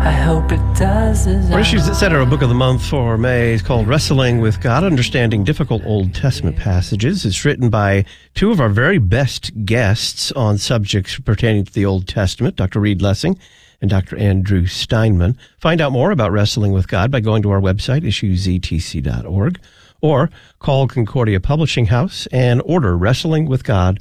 I hope it does. Our Issues Etc. book of the month for May is called Wrestling with God, Understanding Difficult Old Testament Passages. It's written by two of our very best guests on subjects pertaining to the Old Testament, Dr. Reed Lessing and Dr. Andrew Steinman. Find out more about Wrestling with God by going to our website, issuesetc.org, or call Concordia Publishing House and order Wrestling with God,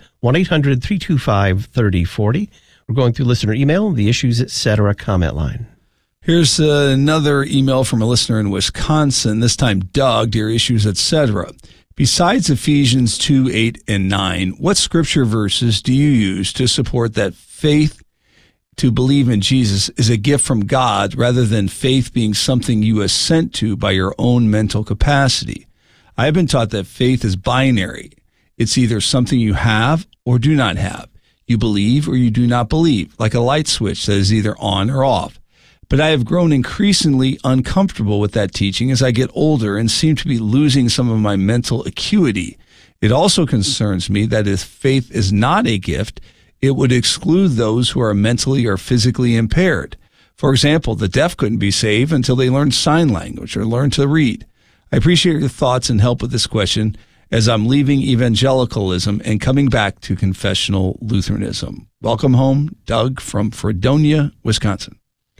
1-800-325-3040. We're going through listener email, the Issues Etc. comment line. Here's another email from a listener in Wisconsin, this time Doug, Dear Issues, etc. Besides Ephesians 2, 8, and 9, what scripture verses do you use to support that faith to believe in Jesus is a gift from God rather than faith being something you assent to by your own mental capacity? I have been taught that faith is binary. It's either something you have or do not have. You believe or you do not believe, like a light switch that is either on or off. But I have grown increasingly uncomfortable with that teaching as I get older and seem to be losing some of my mental acuity. It also concerns me that if faith is not a gift, it would exclude those who are mentally or physically impaired. For example, the deaf couldn't be saved until they learned sign language or learned to read. I appreciate your thoughts and help with this question as I'm leaving evangelicalism and coming back to confessional Lutheranism. Welcome home, Doug from Fredonia, Wisconsin.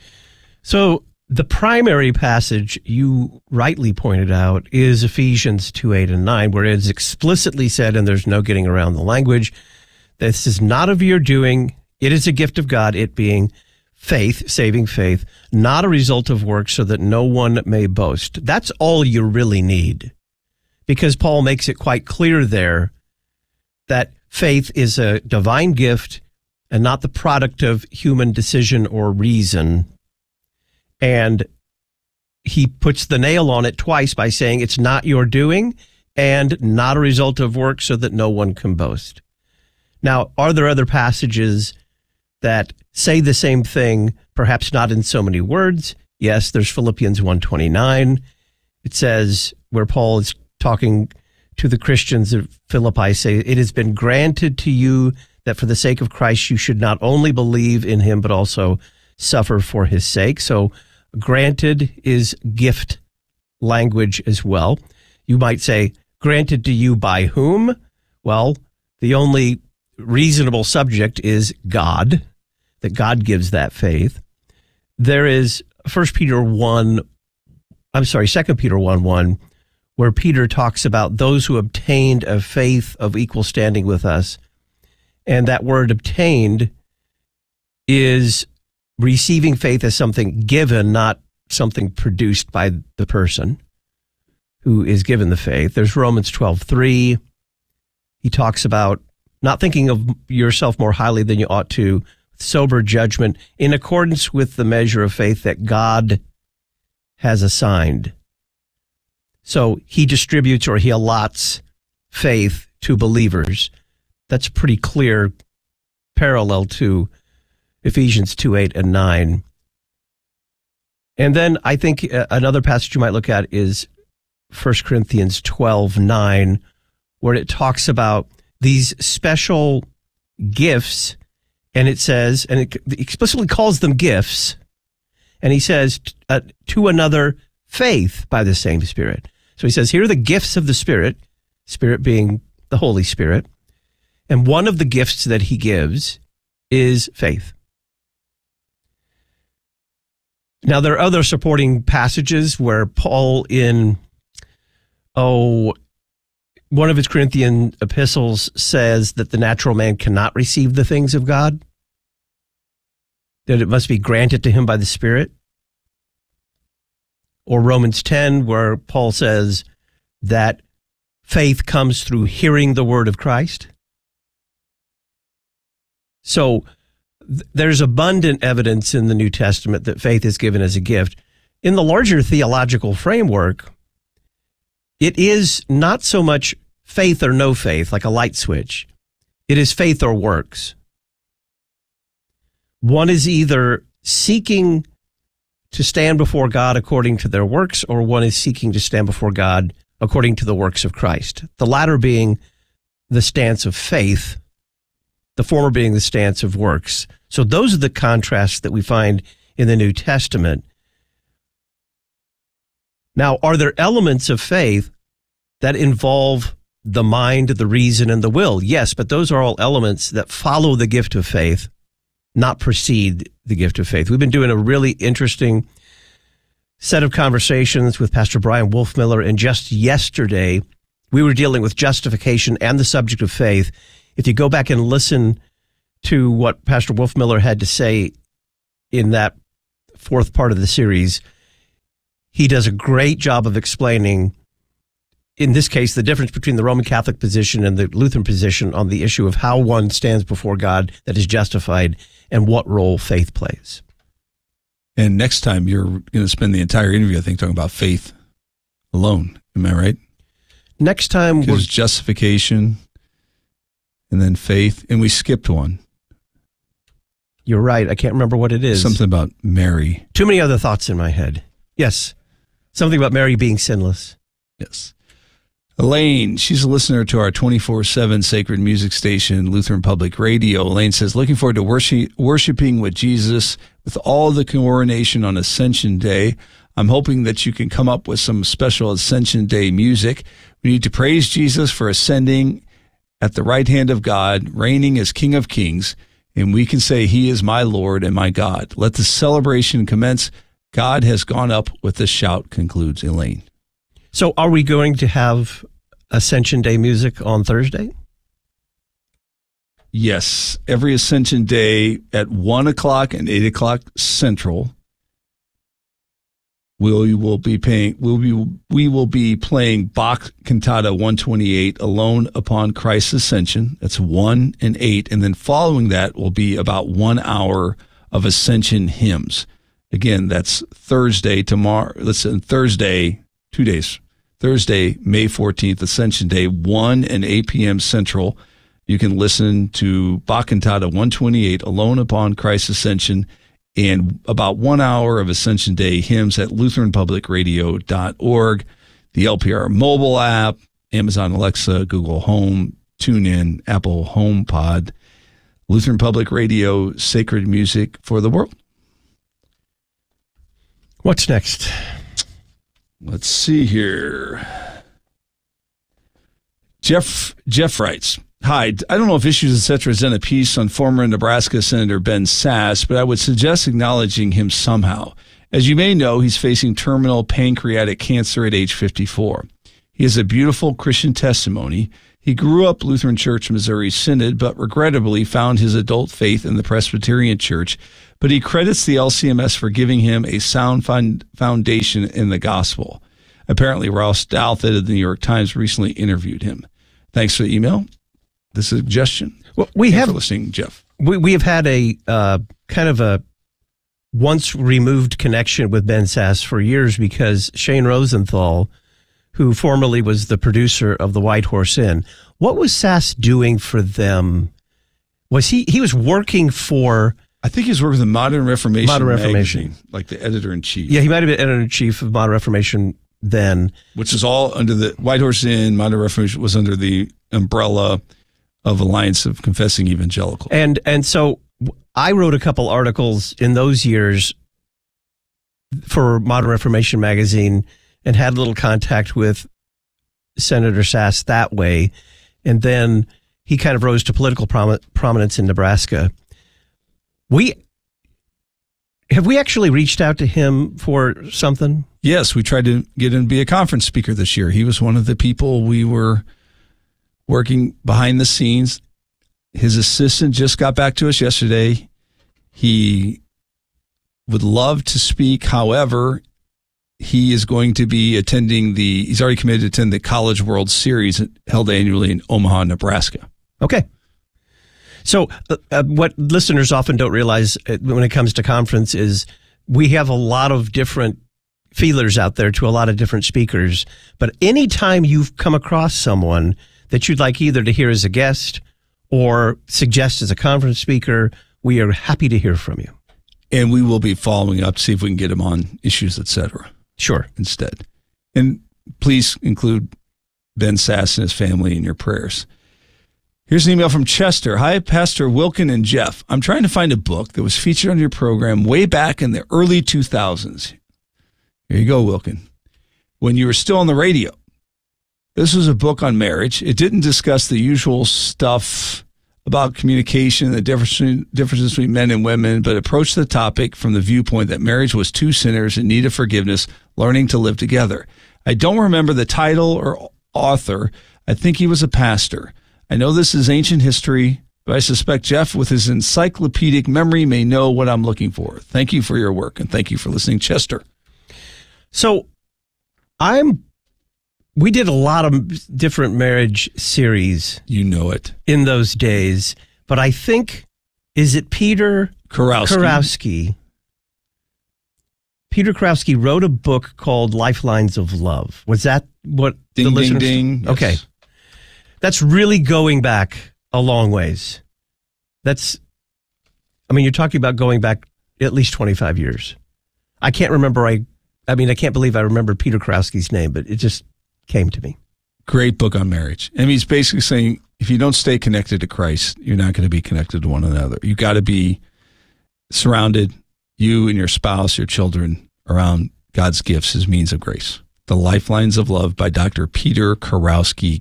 So the primary passage you rightly pointed out is Ephesians 2, 8, and 9, where it is explicitly said, and there's no getting around the language, this is not of your doing, it is a gift of God, it being faith, saving faith, not a result of works, so that no one may boast. That's all you really need, because Paul makes it quite clear there that faith is a divine gift and not the product of human decision or reason. And he puts the nail on it twice by saying it's not your doing and not a result of work, so that no one can boast. Now, are there other passages that say the same thing, perhaps not in so many words? Yes, there's Philippians 1:29. It says, where Paul is talking to the Christians of Philippi, say, it has been granted to you that for the sake of Christ you should not only believe in him, but also suffer for his sake. So granted is gift language as well. You might say, granted to you by whom? Well, the only reasonable subject is God, that God gives that faith. There is 2 Peter 1, where Peter talks about those who obtained a faith of equal standing with us. And that word obtained is receiving faith as something given, not something produced by the person who is given the faith. There's Romans 12:3. He talks about not thinking of yourself more highly than you ought to, sober judgment, in accordance with the measure of faith that God has assigned. So he distributes or he allots faith to believers. That's pretty clear parallel to Ephesians 2, 8, and 9. And then I think another passage you might look at is 1 Corinthians 12:9, where it talks about these special gifts, and it says, and it explicitly calls them gifts, and he says, to another faith by the same Spirit. So he says, here are the gifts of the Spirit, Spirit being the Holy Spirit, and one of the gifts that he gives is faith. Now, there are other supporting passages where Paul in, one of his Corinthian epistles says that the natural man cannot receive the things of God, that it must be granted to him by the Spirit. Or Romans 10, where Paul says that faith comes through hearing the word of Christ. So there's abundant evidence in the New Testament that faith is given as a gift. In the larger theological framework, it is not so much faith or no faith, like a light switch. It is faith or works. One is either seeking to stand before God according to their works, or one is seeking to stand before God according to the works of Christ. The latter being the stance of faith, the former being the stance of works. So those are the contrasts that we find in the New Testament. Now, are there elements of faith that involve the mind, the reason, and the will? Yes, but those are all elements that follow the gift of faith, not precede the gift of faith. We've been doing a really interesting set of conversations with Pastor Brian Wolfmiller, and just yesterday, we were dealing with justification and the subject of faith. If you go back and listen to what Pastor Wolfmiller had to say in that fourth part of the series, he does a great job of explaining, in this case, the difference between the Roman Catholic position and the Lutheran position on the issue of how one stands before God that is justified and what role faith plays. And next time you're going to spend the entire interview, I think, talking about faith alone. Am I right? Next time we're Because justification and then faith, and we skipped one. You're right. I can't remember what it is. Something about Mary. Too many other thoughts in my head. Yes. Something about Mary being sinless. Yes. Elaine, she's a listener to our 24/7 sacred music station, Lutheran Public Radio. Elaine says, looking forward to worshiping with Jesus with all the coronation on Ascension Day. I'm hoping that you can come up with some special Ascension Day music. We need to praise Jesus for ascending at the right hand of God, reigning as King of Kings, and we can say he is my Lord and my God. Let the celebration commence. God has gone up with a shout, concludes Elaine. So are we going to have Ascension Day music on Thursday? Yes, every Ascension Day at 1 o'clock and 8 o'clock Central, we will be playing Bach Cantata 128, Alone Upon Christ's Ascension. That's 1 and 8. And then following that will be about 1 hour of Ascension hymns. Again, that's Thursday, tomorrow. Listen, Thursday, 2 days. Thursday, May 14th, Ascension Day, 1 and 8 p.m. Central. You can listen to Bach Cantata 128, Alone Upon Christ's Ascension, and about 1 hour of Ascension Day hymns at LutheranPublicRadio.org, the LPR mobile app, Amazon Alexa, Google Home, TuneIn, Apple HomePod, Lutheran Public Radio, sacred music for the world. What's next? Let's see here. Jeff writes, hi, I don't know if Issues Etc. has done a piece on former Nebraska Senator Ben Sasse, but I would suggest acknowledging him somehow. As you may know, he's facing terminal pancreatic cancer at age 54. He has a beautiful Christian testimony. He grew up Lutheran Church Missouri Synod, but regrettably found his adult faith in the Presbyterian Church. But he credits the LCMS for giving him a sound foundation in the gospel. Apparently, Ross Douthat of the New York Times recently interviewed him. Thanks for the email. The suggestion. Well, we Thanks have for listening, Jeff. We have had a kind of a once removed connection with Ben Sasse for years because Shane Rosenthal, who formerly was the producer of the White Horse Inn, what was Sasse doing for them? Was he was working for? I think he's working with the Modern Reformation magazine, like the editor-in-chief. Yeah, he might have been editor-in-chief of Modern Reformation then. Which is all under the White Horse Inn. Modern Reformation was under the umbrella of Alliance of Confessing Evangelicals. And so I wrote a couple articles in those years for Modern Reformation magazine and had a little contact with Senator Sasse that way. And then he kind of rose to political prominence in Nebraska. Have we actually reached out to him for something? Yes, we tried to get him to be a conference speaker this year. He was one of the people we were working behind the scenes. His assistant just got back to us yesterday. He would love to speak. However, he is going to be attending he's already committed to attend the College World Series held annually in Omaha, Nebraska. Okay. So what listeners often don't realize when it comes to conference is we have a lot of different feelers out there to a lot of different speakers. But anytime you've come across someone that you'd like either to hear as a guest or suggest as a conference speaker, we are happy to hear from you. And we will be following up to see if we can get him on Issues, Etc. Sure. Instead. And please include Ben Sasse and his family in your prayers. Here's an email from Chester. Hi, Pastor Wilkin and Jeff. I'm trying to find a book that was featured on your program way back in the early 2000s. Here you go, Wilkin. When you were still on the radio. This was a book on marriage. It didn't discuss the usual stuff about communication, the differences between men and women, but approached the topic from the viewpoint that marriage was two sinners in need of forgiveness, learning to live together. I don't remember the title or author. I think he was a pastor. I know this is ancient history, but I suspect Jeff, with his encyclopedic memory, may know what I'm looking for. Thank you for your work, and thank you for listening, Chester. So we did a lot of different marriage series. You know it. In those days. But I think, is it Peter Kurowski? Peter Kurowski wrote a book called Lifelines of Love. Was that what the listeners... Ding, ding. Okay. Yes. That's really going back a long ways. You're talking about going back at least 25 years. I can't remember, I can't believe I remember Peter Kurowski's name, but it just came to me. Great book on marriage. And he's basically saying, if you don't stay connected to Christ, you're not going to be connected to one another. You got to be surrounded, you and your spouse, your children, around God's gifts, his means of grace. The Lifelines of Love by Dr. Peter Kurowski,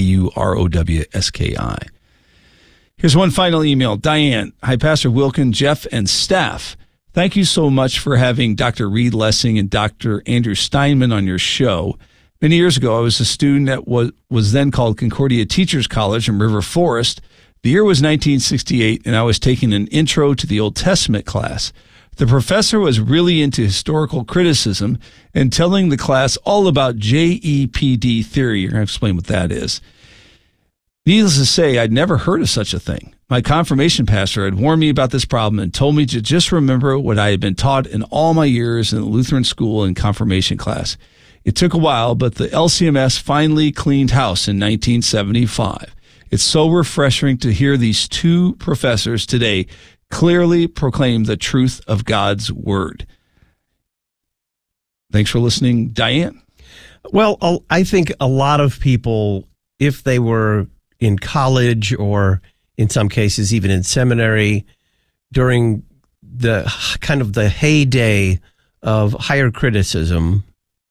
Kurowski. Here's one final email. Diane, hi, Pastor Wilkin, Jeff, and staff. Thank you so much for having Dr. Reed Lessing and Dr. Andrew Steinman on your show. Many years ago, I was a student at what was then called Concordia Teachers College in River Forest. The year was 1968, and I was taking an Intro to the Old Testament class. The professor was really into historical criticism and telling the class all about JEPD theory. You're going to explain what that is. Needless to say, I'd never heard of such a thing. My confirmation pastor had warned me about this problem and told me to just remember what I had been taught in all my years in the Lutheran school and confirmation class. It took a while, but the LCMS finally cleaned house in 1975. It's so refreshing to hear these two professors today clearly proclaim the truth of God's word. Thanks for listening, Diane. Well, I think a lot of people, if they were in college or in some cases even in seminary during the kind of the heyday of higher criticism,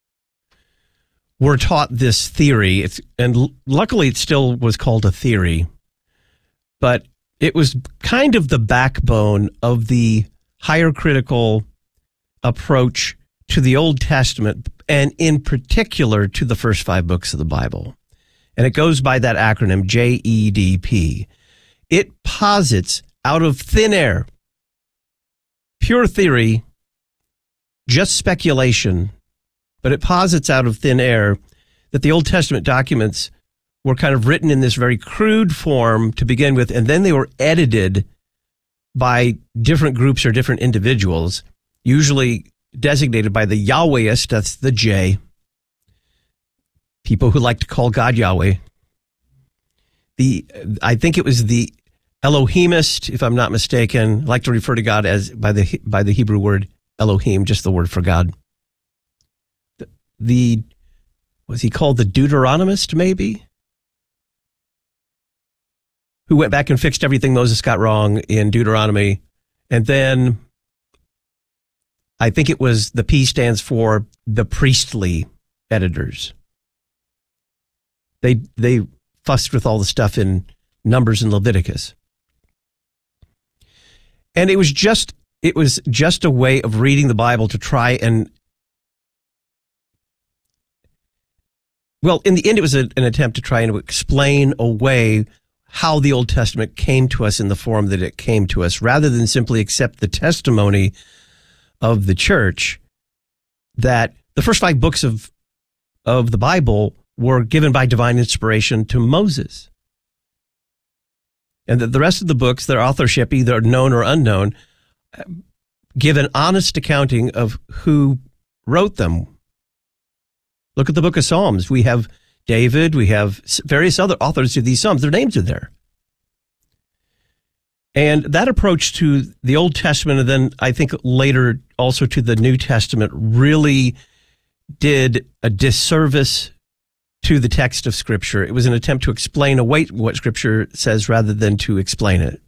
were taught this theory. And luckily it still was called a theory, but it was kind of the backbone of the higher critical approach to the Old Testament, and in particular to the first 5 books of the Bible. And it goes by that acronym, JEDP. It posits out of thin air, pure theory, just speculation, but it posits out of thin air that the Old Testament documents were kind of written in this very crude form to begin with, and then they were edited by different groups or different individuals, usually designated by the Yahwehist, that's the J, people who like to call God Yahweh. I think it was the Elohimist, if I'm not mistaken, like to refer to God as by the Hebrew word Elohim, just the word for God. Was he called the Deuteronomist, maybe? Who went back and fixed everything Moses got wrong in Deuteronomy. And then I think it was the P stands for the priestly editors. They fussed with all the stuff in Numbers and Leviticus. And it was just a way of reading the Bible to try and, well, in the end, it was an attempt to try and explain away how the Old Testament came to us in the form that it came to us, rather than simply accept the testimony of the church that the first 5 books of the Bible were given by divine inspiration to Moses. And that the rest of the books, their authorship, either known or unknown, give an honest accounting of who wrote them. Look at the book of Psalms. We have David, we have various other authors of these Psalms. Their names are there. And that approach to the Old Testament, and then I think later also to the New Testament, really did a disservice to the text of Scripture. It was an attempt to explain away what Scripture says rather than to explain it.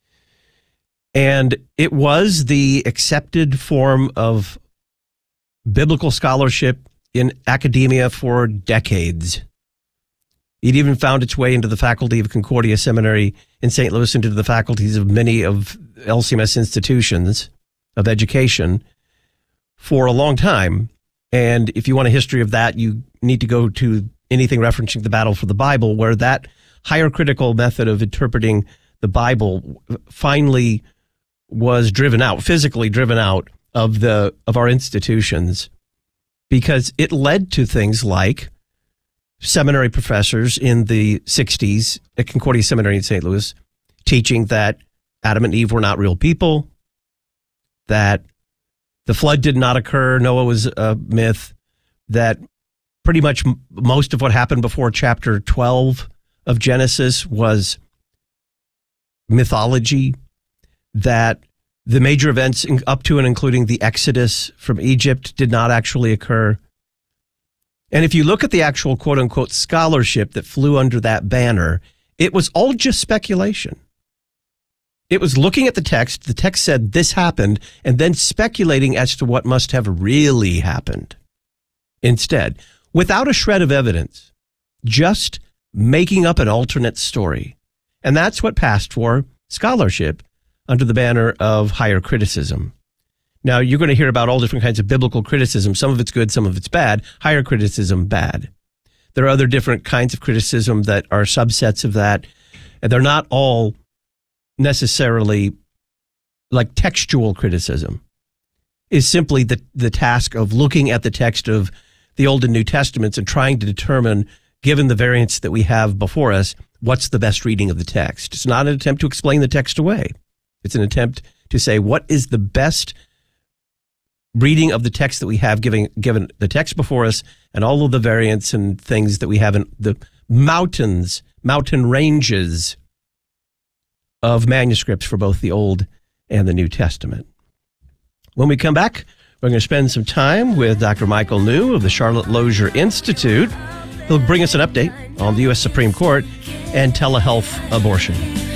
And it was the accepted form of biblical scholarship in academia for decades. It even found its way into the faculty of Concordia Seminary in St. Louis, into the faculties of many of LCMS institutions of education for a long time. And if you want a history of that, you need to go to anything referencing the Battle for the Bible, where that higher critical method of interpreting the Bible finally was driven out, physically driven out of our institutions, because it led to things like seminary professors in the 60s at Concordia Seminary in St. Louis teaching that Adam and Eve were not real people, that the flood did not occur, Noah was a myth, that pretty much most of what happened before chapter 12 of Genesis was mythology, that the major events up to and including the Exodus from Egypt did not actually occur. And if you look at the actual quote-unquote scholarship that flew under that banner, it was all just speculation. It was looking at the text said this happened, and then speculating as to what must have really happened instead, without a shred of evidence, just making up an alternate story. And that's what passed for scholarship under the banner of higher criticism. Now, you're going to hear about all different kinds of biblical criticism. Some of it's good, some of it's bad. Higher criticism, bad. There are other different kinds of criticism that are subsets of that, and they're not all necessarily like textual criticism. Is simply the task of looking at the text of the Old and New Testaments and trying to determine, given the variants that we have before us, what's the best reading of the text. It's not an attempt to explain the text away. It's an attempt to say, what is the best reading of the text that we have, given the text before us and all of the variants and things that we have in the mountain ranges of manuscripts for both the Old and the New Testament. When we come back, we're going to spend some time with Dr. Michael New of the Charlotte Lozier Institute. He'll bring us an update on the U.S. Supreme Court and telehealth abortion.